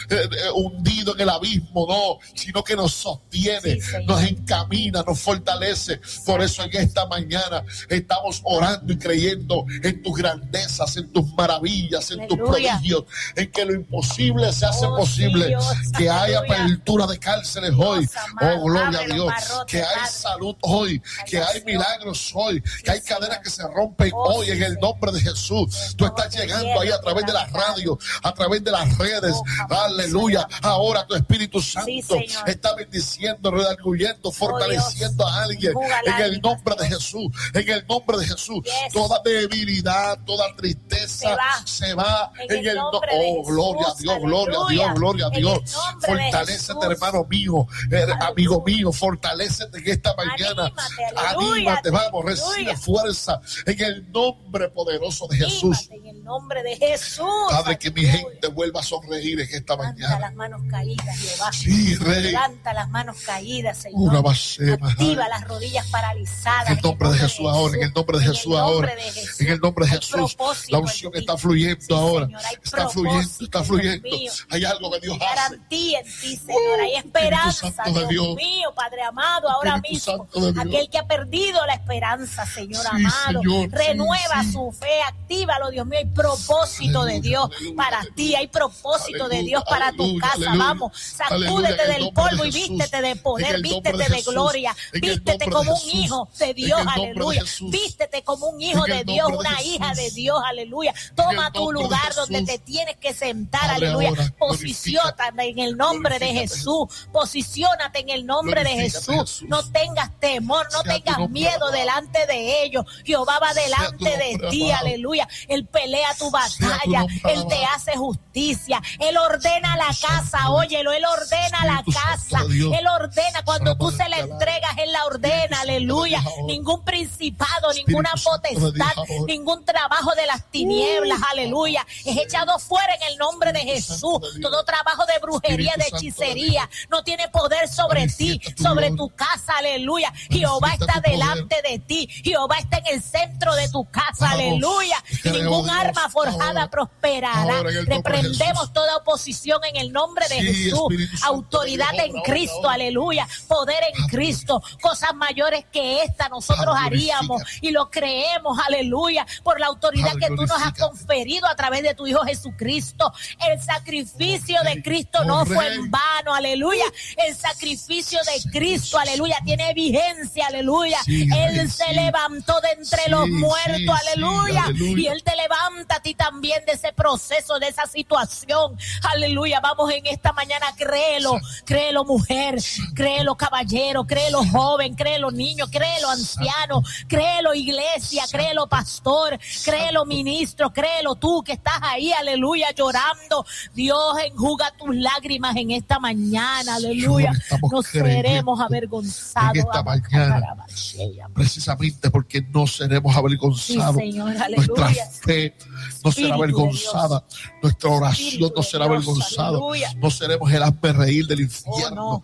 hundidos en el abismo, no, sino que nos sostiene, nos encamina, nos fortalece. Por eso en esta mañana estamos orando y creyendo en tus grandezas, en tus maravillas, en tus prodigios, en que lo imposible se hace posible, Dios, que hay apertura de cárceles hoy, oh gloria a Dios, que hay salud hoy, que hay milagros hoy, que hay cadenas que se rompen hoy en el nombre de Jesús. Tú estás llegando ahí a través de la radio, a través de las redes, aleluya. Ahora tu Espíritu Santo está bendiciendo, redarguyendo, fortaleciendo a alguien en el nombre de Jesús, en el nombre de Jesús. Toda debilidad, toda tristeza se va en el nombre de Jesús. Oh, gloria a Dios, gloria a Dios, gloria a Dios. Fortalécete, hermano mío, amigo mío, fortalécete en esta mañana. Anímate, vamos, recibe fuerza en el nombre poderoso de Jesús. En el nombre de Jesús. Padre, que mi gente vuelva a sonreír en esta mañana. Levanta las manos caídas, Jehová. Sí, Rey. Levanta las manos caídas, Señor. Activa las rodillas paralizadas. En el nombre de Jesús ahora, en el nombre de Jesús ahora. En el nombre de Jesús. La unción está fluyendo ahora. Está fluyendo, está fluyendo. Hay algo que Dios hace. Garantía en ti, Señor. Hay esperanza, Dios mío, Padre amado, ahora mismo. Aquel que ha perdido la esperanza, Señor amado. Renueva su fe, actívalo, Dios mío. Hay propósito de Dios para ti. Hay propósito de Dios para tu casa. Vamos, sacúdete del polvo y vístete de poder, vístete de gloria, vístete como un hijo de Dios, aleluya. Vístete como un hijo de Dios, una hija de Dios, aleluya. Toma tu lugar donde te tienes que sentar, aleluya. Posiciónate en el nombre de Jesús. Posiciónate en el nombre de Jesús. No tengas temor, no tengas miedo delante de ellos. Jehová va delante de ti, aleluya. Él pelea tu batalla, Él te hace justicia, Él ordena la casa, óyelo, Él ordena la casa, Él ordena, cuando tú se la entregas, Él la ordena, aleluya. Ningún principado, ninguna potestad, ningún trabajo de las tinieblas, aleluya, es echado fuera en el nombre de Jesús. Todo trabajo de brujería, de hechicería, no tiene poder sobre ti, sobre tu casa, aleluya. Jehová está delante de ti, Jehová está en el centro de tu casa, aleluya. Ningún arma forjada prosperará. Reprendemos toda oposición en el nombre de Jesús. Autoridad en Cristo, aleluya. Poder en Cristo. Cosas mayores que esta nosotros haríamos y lo creemos, aleluya, por la autoridad que tú nos has conferido a través de tu Hijo Jesucristo. El sacrificio de Cristo no fue en vano, aleluya. El sacrificio de Cristo, aleluya, tiene vigencia, aleluya. Él se levantó de entre los muertos, aleluya. Y Él te levanta a ti también de ese proceso, de esa situación, aleluya. Vamos en esta mañana, créelo, créelo mujer, créelo caballero, créelo joven, créelo niño, créelo anciano, créelo iglesia, créelo pastor, créelo ministro, créelo tú que estás ahí, aleluya, llorando. Dios enjuga tus lágrimas en esta mañana, aleluya. No seremos avergonzados en esta mañana, precisamente porque no seremos avergonzados. Sí, Señor, nuestra fe no será avergonzada, nuestra oración no será avergonzada, no seremos el hazme reír del infierno.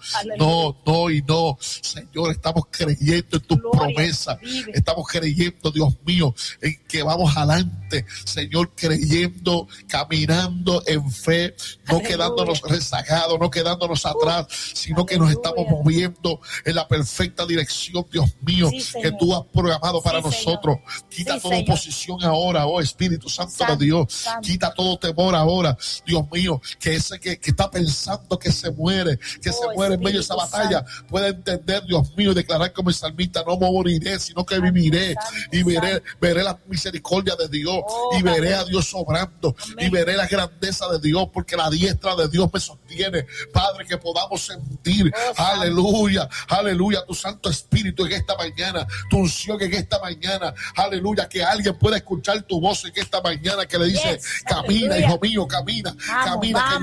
No y no, Señor, estamos creyendo en tus promesas, estamos creyendo, Dios mío, en que vamos adelante, Señor, creyendo, caminando en fe, no quedándonos rezagados, no quedándonos atrás, sino que nos estamos moviendo en la perfecta dirección, Dios mío, que tú has programado para nosotros. Quita toda oposición ahora, oh Espíritu Santo de Dios, quita todo temor ahora, Dios mío, que ese que está pensando que se muere en medio de esa batalla, pueda entender, Dios mío, y declarar como el salmista: no moriré, sino que viviré y veré la misericordia de Dios, y veré a Dios obrando, y veré la grandeza de Dios, porque la diestra de Dios me sostiene. Padre, que podamos sentir, aleluya, aleluya, tu Santo Espíritu en esta mañana, tu unción en esta mañana, aleluya, que alguien pueda escuchar tu voz en esta mañana, que le dice: camina, hijo mío, camina, camina,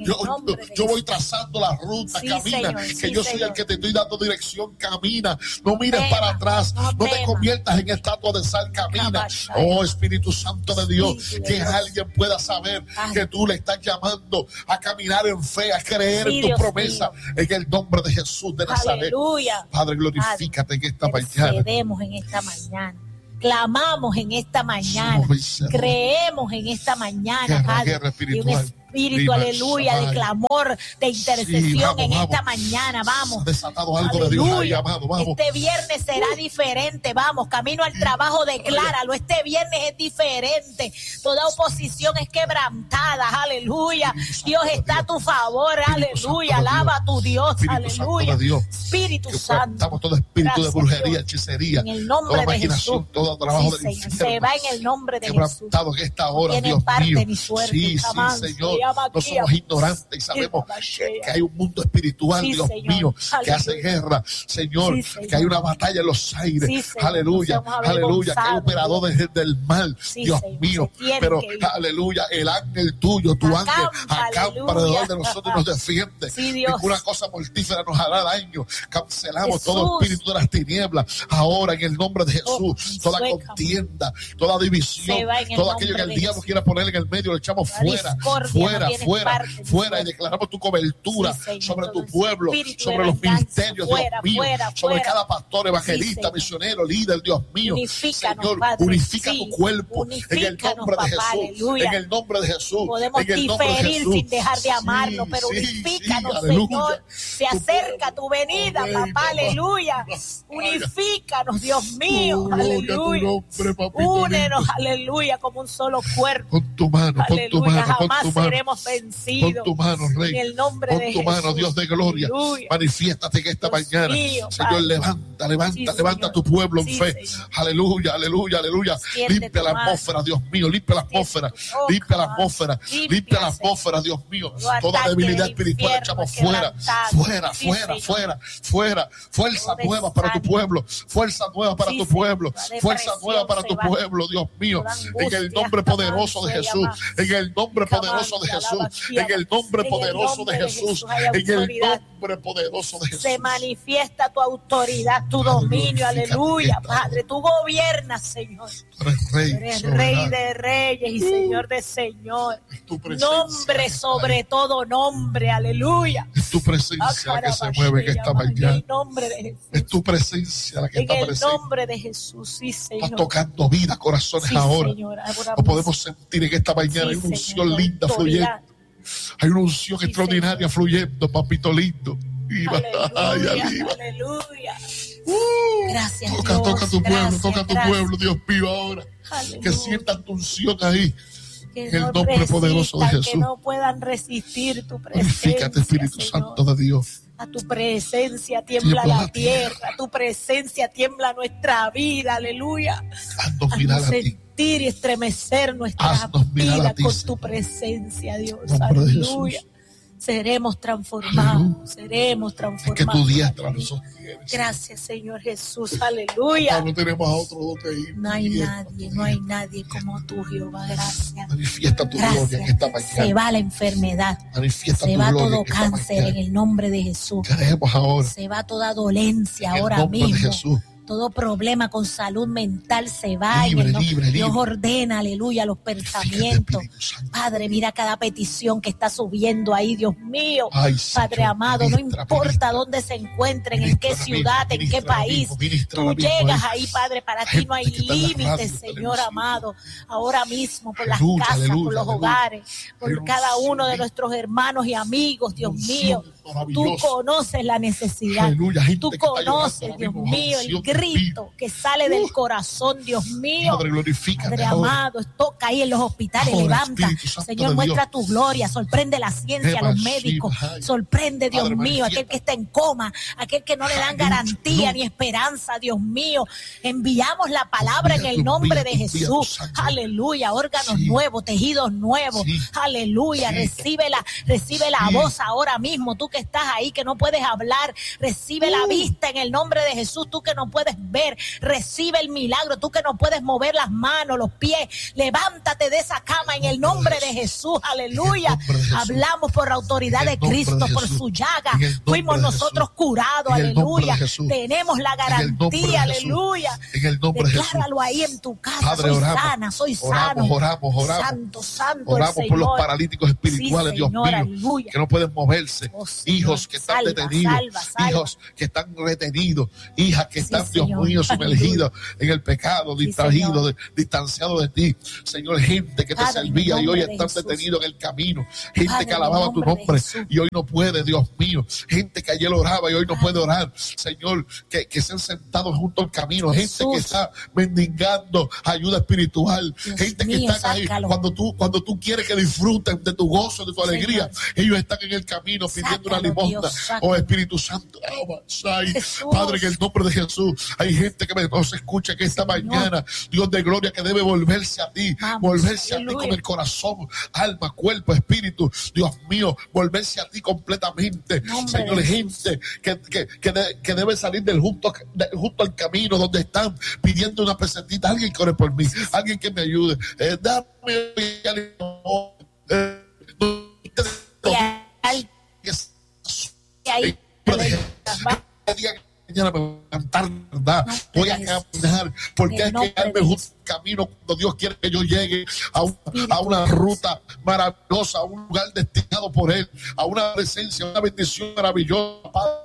que yo voy trazando la ruta, camina, que yo soy el que te estoy dando dirección, camina, no mires para atrás, no te conviertas en estatua de sal, camina. Oh Espíritu Santo de Dios, que alguien pueda saber que tú le estás llamando a caminar en fe, a creer en tu promesa, en el nombre de Jesús de Nazaret. Padre, glorifícate en esta mañana. Cedemos en esta mañana. Clamamos en esta mañana, creemos en esta mañana, Padre, y un espíritu, aleluya, de clamor, de intercesión en esta mañana. Vamos. Desatado algo de Dios ahí, amado. Vamos. Este viernes será diferente. Vamos, camino al trabajo, decláralo. Este viernes es diferente. Toda oposición es quebrantada. Aleluya. Dios está a tu favor. Aleluya. Alaba a tu Dios. Aleluya. Espíritu Santo. Estamos todo espíritu de brujería, hechicería, en el nombre de Jesús. Todo trabajo del infierno. Se va en el nombre de Jesús. En esta hora, Dios mío. Sí, Señor. No somos ignorantes y sabemos que hay un mundo espiritual, Dios mío, que hace guerra, Señor, que hay una batalla en los aires. Aleluya, aleluya, que hay operadores del mal, Dios mío. Pero, aleluya, el ángel tuyo, tu ángel, acampa alrededor de nosotros y nos defiende. Ninguna cosa mortífera nos hará daño. Cancelamos todo espíritu de las tinieblas. Ahora, en el nombre de Jesús, toda contienda, toda división, todo aquello que el diablo quiera poner en el medio, lo echamos fuera, fuera, y declaramos tu cobertura sobre tu pueblo, sobre los ministerios, Dios mío, sobre cada pastor, evangelista, misionero, líder, Dios mío. Señor, unifica tu cuerpo en el nombre de Jesús, en el nombre de Jesús. Podemos diferir sin dejar de amarlo, pero unifícanos, Señor. Se acerca tu venida, papá, aleluya. Unifícanos, Dios mío, aleluya. Únenos, aleluya, como un solo cuerpo. Con tu mano, con tu mano, jamás seremos vencidos. Con tu mano, Rey. En el nombre de Jesús. Con tu mano, Dios de gloria. Aleluya. Manifiéstate que esta mañana, Señor, levanta tu pueblo en fe. Aleluya, aleluya, aleluya. Limpia la atmósfera, Dios mío. Limpia la atmósfera. Limpia la atmósfera. Limpia la atmósfera, Dios mío. Toda debilidad espiritual echamos fuera. Fuera. Fuerza nueva para tu pueblo. Fuerza nueva para tu pueblo. Fuerza nueva para tu pueblo, Dios mío. En el nombre poderoso de Jesús. En el nombre poderoso de Jesús. En el nombre poderoso de Jesús. En el nombre poderoso de Jesús. Se manifiesta tu autoridad, tu dominio, aleluya, Padre. Tú gobiernas, Señor. Eres Rey de reyes y Señor de señores. Nombre sobre todo nombre, aleluya. Es tu presencia la que se mueve en esta mañana. En el nombre de Jesús. Es tu presencia la que está presente. En el nombre de Jesús, sí, Señor. Estás tocando vida, corazones ahora. Lo podemos sentir en esta mañana. Hay una unción linda fluyendo. Hay una unción extraordinaria fluyendo, papito lindo. Viva, aleluya. Gracias, toca tu pueblo, Dios mío, ahora. Aleluya. Que sientan tu unción ahí. En el nombre poderoso de Jesús. Que no puedan resistir tu presencia. Glorifícate, Espíritu Santo de Dios. A tu presencia tiembla la tierra. A tu presencia tiembla nuestra vida. Aleluya. Haznos mirar a ti. Y estremecer nuestra vida con tu presencia, Dios. Aleluya. Seremos transformados. Seremos transformados. Es que tu diestra nos sostiene. Gracias, Señor Jesús. Aleluya. No tenemos a otro donde ir. No hay nadie como tú, Jehová. Gracias. Manifiesta tu gloria en esta mañana. Se va la enfermedad. Manifiesta se tu va gloria todo cáncer en el nombre de Jesús. Queremos ahora. Se va toda dolencia ahora mismo. Todo problema con salud mental se va. Libre. Dios ordena, aleluya, los pensamientos. Padre, mira cada petición que está subiendo ahí, Dios mío. Padre amado, no importa dónde se encuentren, en qué ciudad, en qué país. Tú llegas ahí, Padre, para ti no hay límites, Señor amado. Ahora mismo, por las casas, por los hogares, por cada uno de nuestros hermanos y amigos, Dios mío. Tú conoces la necesidad. Tú conoces, Dios mío, el grito que sale del corazón, Dios mío. Padre amado, toca ahí en los hospitales, levanta. Señor, muestra tu gloria, sorprende la ciencia, los médicos. Sorprende, Dios mío, aquel que está en coma, aquel que no le dan garantía ni esperanza, Dios mío. Enviamos la palabra en el nombre de Jesús. Aleluya, órganos nuevos, tejidos nuevos. Aleluya, recibe la voz ahora mismo. Tú que estás ahí, que no puedes hablar, recibe la vista en el nombre de Jesús. Tú que no puedes ver, recibe el milagro. Tú que no puedes mover las manos, los pies, levántate de esa cama en el nombre de Jesús. Aleluya. Hablamos por la autoridad de Cristo, por su llaga fuimos nosotros curados. Aleluya. Tenemos la garantía. Aleluya. Decláralo ahí en tu casa. Soy sana. Oramos Santo oramos por los paralíticos espirituales, Dios mío, que no pueden moverse. hijos que están detenidos, hijos que están retenidos, hijas que están, Dios mío, sumergidas en el pecado, distraídos, distanciados de ti. Señor, gente que te servía y hoy están detenidos en el camino, gente que alababa tu nombre y hoy no puede, Dios mío, gente que ayer oraba y hoy no puede orar, Señor, que se han sentado junto al camino, gente que está mendigando ayuda espiritual, gente que está ahí cuando tú quieres que disfruten de tu gozo, de tu alegría, ellos están en el camino pidiendo una limosna. Oh Espíritu Santo, Padre, en el nombre de Jesús, hay gente que nos escucha que esta mañana, Dios de gloria, que debe volverse a ti, volverse a ti con el corazón, alma, cuerpo, espíritu, Dios mío, volverse a ti completamente. Señor, gente que debe salir del junto al camino donde están pidiendo una pesetita, alguien que ore por mí, alguien que me ayude, dame mañana me voy a levantar, ¿verdad? Voy a caminar, porque hay que darme un camino cuando Dios quiere que yo llegue a una ruta maravillosa, a un lugar destinado por Él, a una presencia, una bendición maravillosa, Padre.